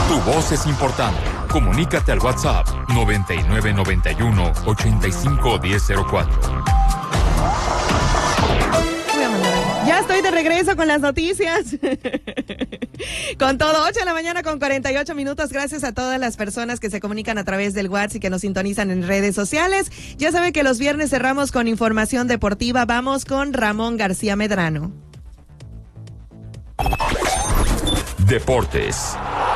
Tu voz es importante. Comunícate al WhatsApp 9991-851004. Ya estoy de regreso con las noticias. Con todo, 8 de la mañana con 48 minutos. Gracias a todas las personas que se comunican a través del WhatsApp y que nos sintonizan en redes sociales. Ya saben que los viernes cerramos con información deportiva. Vamos con Ramón García Medrano. Deportes.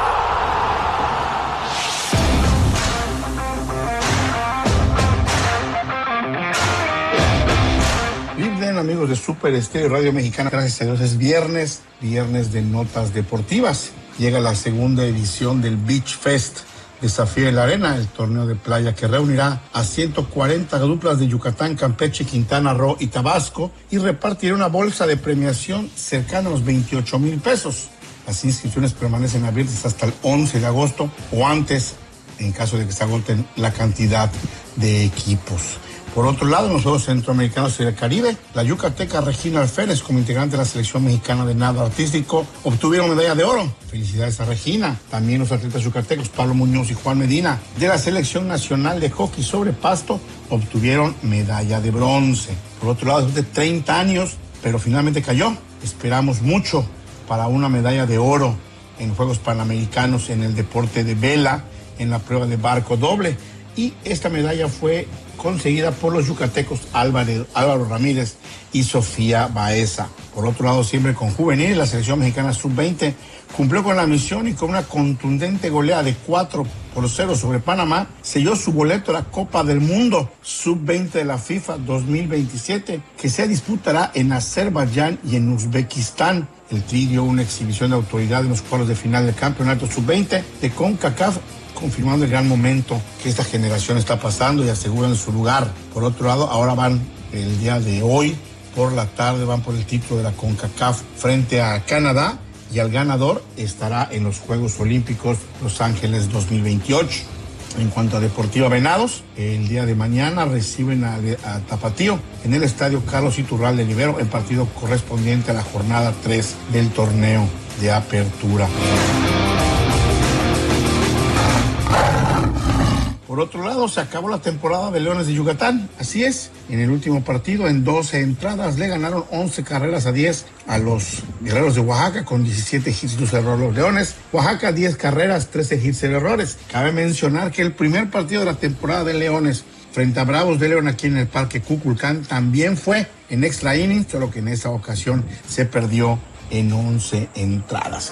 Bien, amigos de Super Estéreo Radio Mexicana, gracias a Dios es viernes de notas deportivas. Llega la segunda edición del Beach Fest Desafío en la Arena, el torneo de playa que reunirá a 140 duplas de Yucatán, Campeche, Quintana Roo y Tabasco y repartirá una bolsa de premiación cercana a los 28,000 pesos. Las inscripciones permanecen abiertas hasta el 11 de agosto o antes, en caso de que se agoten la cantidad de equipos. Por otro lado, en los Juegos Centroamericanos y del Caribe, la yucateca Regina Alférez, como integrante de la selección mexicana de nado artístico, obtuvieron medalla de oro. Felicidades a Regina. También los atletas yucatecos Pablo Muñoz y Juan Medina, de la selección nacional de hockey sobre pasto, obtuvieron medalla de bronce. Por otro lado, después de 30 años, pero finalmente cayó. Esperamos mucho para una medalla de oro en Juegos Panamericanos en el deporte de vela, en la prueba de barco doble. Y esta medalla fue conseguida por los yucatecos Álvaro Ramírez y Sofía Baeza. Por otro lado, siempre con juvenil, la selección mexicana sub-20 cumplió con la misión y con una contundente goleada de 4-0 sobre Panamá, selló su boleto a la Copa del Mundo sub-20 de la FIFA 2027, que se disputará en Azerbaiyán y en Uzbekistán. El Tri dio una exhibición de autoridad en los cuartos de final del campeonato sub-20 de CONCACAF, confirmando el gran momento que esta generación está pasando y aseguran su lugar. Por otro lado, ahora van el día de hoy, por la tarde, van por el título de la CONCACAF frente a Canadá y el ganador estará en los Juegos Olímpicos Los Ángeles 2028. En cuanto a Deportiva Venados, el día de mañana reciben a Tapatío en el estadio Carlos Iturralde Libero, el partido correspondiente a la jornada 3 del torneo de apertura. Por otro lado, se acabó la temporada de Leones de Yucatán. Así es, en el último partido, en 12 entradas, le ganaron 11 carreras a 10 a los Guerreros de Oaxaca, con 17 hits y 2 errores los Leones. Oaxaca, 10 carreras, 13 hits y 0 errores. Cabe mencionar que el primer partido de la temporada de Leones frente a Bravos de León aquí en el Parque Cuculcán también fue en extra innings, solo que en esa ocasión se perdió en 11 entradas.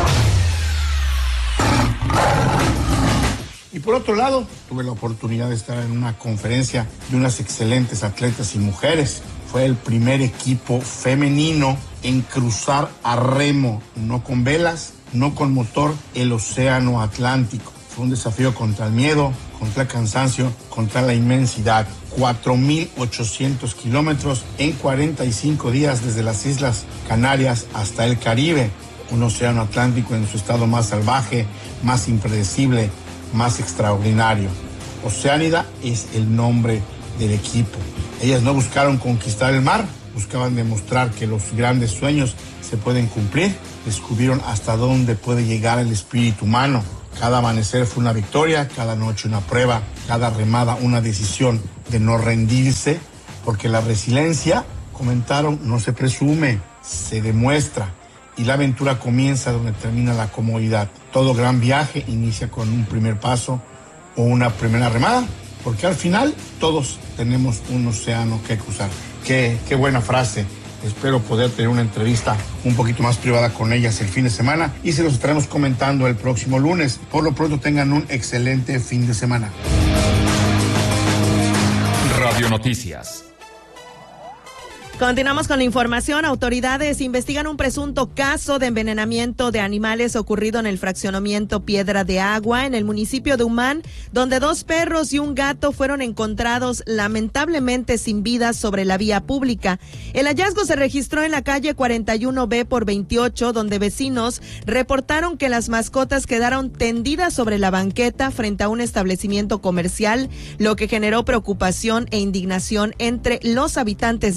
Y por otro lado, tuve la oportunidad de estar en una conferencia de unas excelentes atletas y mujeres. Fue el primer equipo femenino en cruzar a remo, no con velas, no con motor, el océano Atlántico. Fue un desafío contra el miedo, contra el cansancio, contra la inmensidad. 4,800 kilómetros en 45 días desde las Islas Canarias hasta el Caribe. Un océano Atlántico en su estado más salvaje, más impredecible, más extraordinario. Oceánida es el nombre del equipo. Ellas no buscaron conquistar el mar, buscaban demostrar que los grandes sueños se pueden cumplir. Descubrieron hasta dónde puede llegar el espíritu humano. Cada amanecer fue una victoria, cada noche una prueba, cada remada una decisión de no rendirse, porque la resiliencia, comentaron, no se presume, se demuestra. Y la aventura comienza donde termina la comodidad. Todo gran viaje inicia con un primer paso o una primera remada, porque al final todos tenemos un océano que cruzar. Qué buena frase. Espero poder tener una entrevista un poquito más privada con ellas el fin de semana y se los estaremos comentando el próximo lunes. Por lo pronto tengan un excelente fin de semana. Radio Noticias. Continuamos con la información. Autoridades investigan un presunto caso de envenenamiento de animales ocurrido en el fraccionamiento Piedra de Agua en el municipio de Humán, donde 2 perros y un gato fueron encontrados lamentablemente sin vida sobre la vía pública. El hallazgo se registró en la calle 41B por 28, donde vecinos reportaron que las mascotas quedaron tendidas sobre la banqueta frente a un establecimiento comercial, lo que generó preocupación e indignación entre los habitantes de la zona.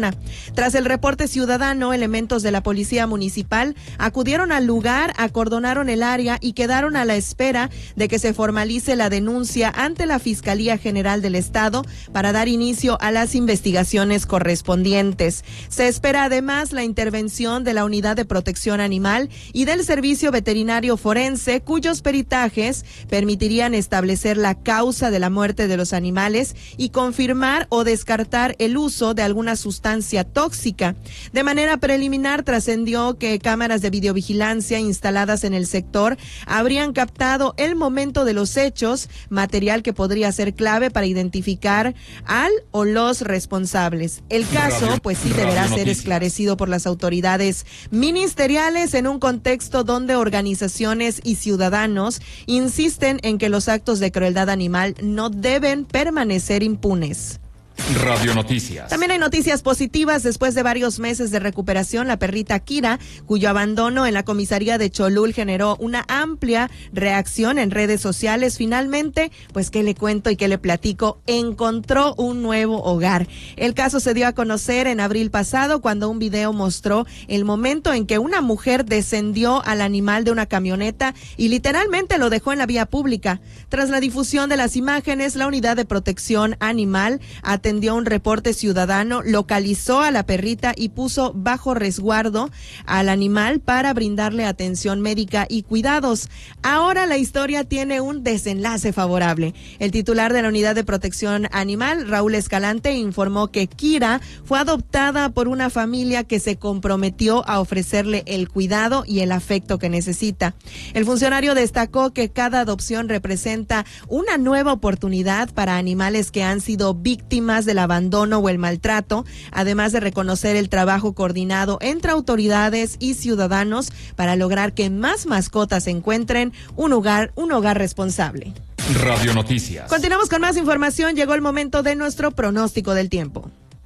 zona. Tras el reporte ciudadano, elementos de la Policía Municipal acudieron al lugar, acordonaron el área y quedaron a la espera de que se formalice la denuncia ante la Fiscalía General del Estado para dar inicio a las investigaciones correspondientes. Se espera además la intervención de la Unidad de Protección Animal y del Servicio Veterinario Forense, cuyos peritajes permitirían establecer la causa de la muerte de los animales y confirmar o descartar el uso de alguna sustancia tóxica. De manera preliminar trascendió que cámaras de videovigilancia instaladas en el sector habrían captado el momento de los hechos, material que podría ser clave para identificar al o los responsables. El caso, pues sí, deberá ser esclarecido por las autoridades ministeriales en un contexto donde organizaciones y ciudadanos insisten en que los actos de crueldad animal no deben permanecer impunes. Radio Noticias. También hay noticias positivas. Después de varios meses de recuperación, la perrita Kira, cuyo abandono en la comisaría de Cholul generó una amplia reacción en redes sociales, finalmente, pues qué le cuento y qué le platico, encontró un nuevo hogar. El caso se dio a conocer en abril pasado cuando un video mostró el momento en que una mujer descendió al animal de una camioneta y literalmente lo dejó en la vía pública. Tras la difusión de las imágenes, la Unidad de Protección Animal atendió un reporte ciudadano, localizó a la perrita y puso bajo resguardo al animal para brindarle atención médica y cuidados. Ahora la historia tiene un desenlace favorable. El titular de la Unidad de Protección Animal, Raúl Escalante, informó que Kira fue adoptada por una familia que se comprometió a ofrecerle el cuidado y el afecto que necesita. El funcionario destacó que cada adopción representa una nueva oportunidad para animales que han sido víctimas del abandono o el maltrato, además de reconocer el trabajo coordinado entre autoridades y ciudadanos para lograr que más mascotas encuentren un hogar responsable. Radio Noticias. Continuamos con más información. Llegó el momento de nuestro pronóstico del tiempo.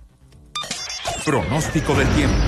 Pronóstico del tiempo.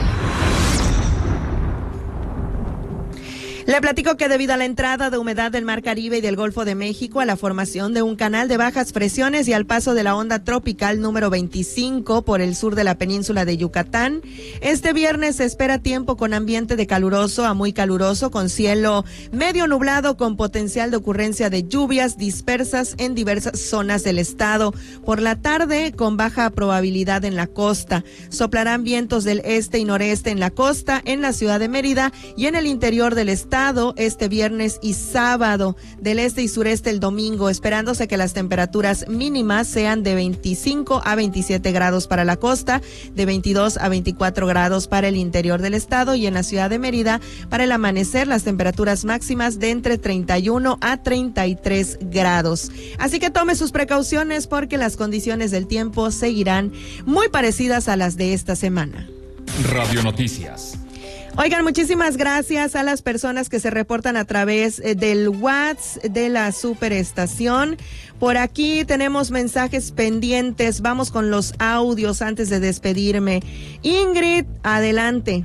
Le platico que debido a la entrada de humedad del Mar Caribe y del Golfo de México, a la formación de un canal de bajas presiones y al paso de la onda tropical número 25 por el sur de la península de Yucatán, este viernes se espera tiempo con ambiente de caluroso a muy caluroso, con cielo medio nublado con potencial de ocurrencia de lluvias dispersas en diversas zonas del estado. Por la tarde, con baja probabilidad en la costa. Soplarán vientos del este y noreste en la costa, en la ciudad de Mérida y en el interior del estado este viernes y sábado, del este y sureste el domingo, esperándose que las temperaturas mínimas sean de 25 a 27 grados para la costa, de 22 a 24 grados para el interior del estado y en la ciudad de Mérida, para el amanecer, las temperaturas máximas de entre 31 a 33 grados. Así que tome sus precauciones porque las condiciones del tiempo seguirán muy parecidas a las de esta semana. Radio Noticias. Oigan, muchísimas gracias a las personas que se reportan a través del WhatsApp de la superestación. Por aquí tenemos mensajes pendientes. Vamos con los audios antes de despedirme. Ingrid, adelante.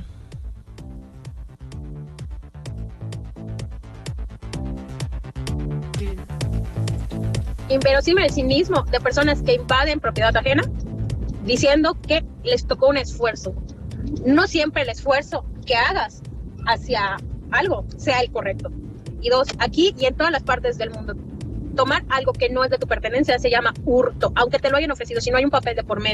Inverosímil el cinismo de personas que invaden propiedad ajena diciendo que les tocó un esfuerzo. No siempre el esfuerzo que hagas hacia algo sea el correcto. Y dos, aquí y en todas las partes del mundo, tomar algo que no es de tu pertenencia se llama hurto, aunque te lo hayan ofrecido, si no hay un papel de por medio.